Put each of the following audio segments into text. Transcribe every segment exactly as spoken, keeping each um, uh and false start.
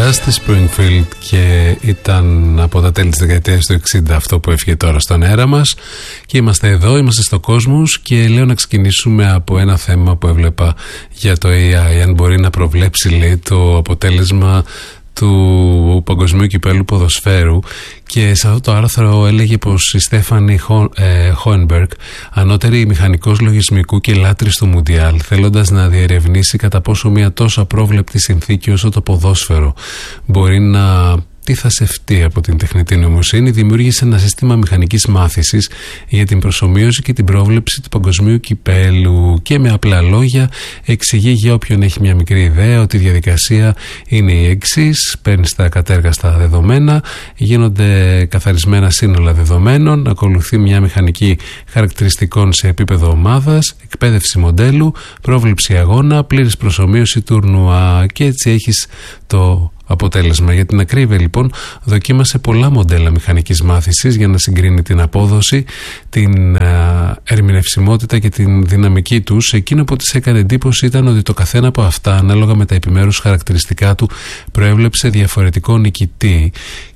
Dusty Springfield και ήταν από τα τέλη της δεκαετίας του εξήντα αυτό που έφυγε τώρα στον αέρα μας και είμαστε εδώ, είμαστε στο Κόσμος και λέω να ξεκινήσουμε από ένα θέμα που έβλεπα για το έι άι, αν μπορεί να προβλέψει, λέει, το αποτέλεσμα του Παγκοσμίου Κυπέλλου Ποδοσφαίρου, και σε αυτό το άρθρο έλεγε πως η Στέφανη Χόενμπεργκ, ανώτερη μηχανικός λογισμικού και λάτρης του Μουντιάλ, θέλοντας να διερευνήσει κατά πόσο μια τόσο απρόβλεπτη συνθήκη όσο το ποδόσφαιρο μπορεί να τι θα σευτεί από την τεχνητή νοημοσύνη, δημιούργησε ένα σύστημα μηχανικής μάθησης για την προσομοίωση και την πρόβλεψη του Παγκοσμίου Κυπέλλου. Και με απλά λόγια εξηγεί για όποιον έχει μια μικρή ιδέα ότι η διαδικασία είναι η εξής: παίρνεις τα κατέργαστα δεδομένα, γίνονται καθαρισμένα σύνολα δεδομένων, ακολουθεί μια μηχανική χαρακτηριστικών σε επίπεδο ομάδας, εκπαίδευση μοντέλου, πρόβλεψη αγώνα, πλήρης προσομοίωση τουρνουά, και έτσι έχεις το αποτέλεσμα. Για την ακρίβεια, λοιπόν, δοκίμασε πολλά μοντέλα μηχανικής μάθησης για να συγκρίνει την απόδοση, την α, ερμηνευσιμότητα και την δυναμική τους. Εκείνο που της έκανε εντύπωση ήταν ότι το καθένα από αυτά, ανάλογα με τα επιμέρους χαρακτηριστικά του, προέβλεψε διαφορετικό νικητή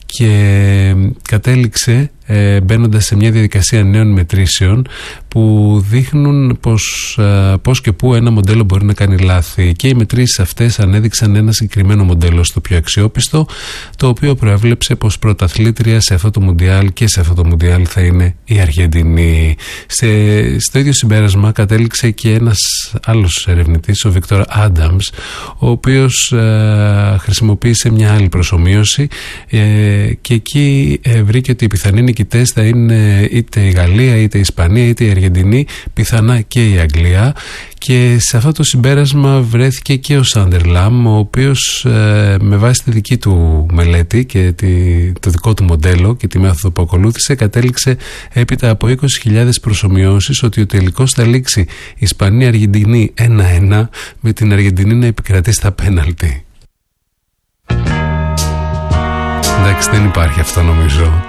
και κατέληξε ε, μπαίνοντας σε μια διαδικασία νέων μετρήσεων που δείχνουν πως, ε, πως και πού ένα μοντέλο μπορεί να κάνει λάθη, και οι μετρήσεις αυτές ανέδειξαν ένα συγκεκριμένο μοντέλο στο πιο αξιόπιστο, το οποίο προέβλεψε πως πρωταθλήτρια σε αυτό το Μουντιάλ και σε αυτό το Μουντιάλ θα είναι η Αργεντινή. Σε, στο ίδιο συμπέρασμα κατέληξε και ένας άλλος ερευνητής, ο Βίκτορ Άνταμς, ο οποίος ε, χρησιμοποίησε μια άλλη προσομοίωση ε, και εκεί ε, βρήκε ότι οι πιθανοί νικητές θα είναι είτε η Γαλλία, είτε η Ισπανία, είτε η Αργεντινή, πιθανά και η Αγγλία. Και σε αυτό το συμπέρασμα βρέθηκε και ο Σάντερλαμ, ο οποίος ε, με βάση τη δική του μελέτη και τη, το δικό του μοντέλο και τη μέθοδο που ακολούθησε, κατέληξε έπειτα από είκοσι χιλιάδες προσομοιώσεις ότι ο τελικός θα λήξει Ισπανία-Αργεντινή ένα ένα, με την Αργεντινή να επικρατεί στα πέναλτι. Εντάξει, δεν υπάρχει αυτό, νομίζω.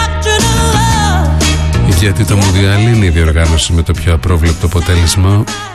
Γιατί το Μουντιάλ είναι η διοργάνωση με το πιο απρόβλεπτο αποτέλεσμα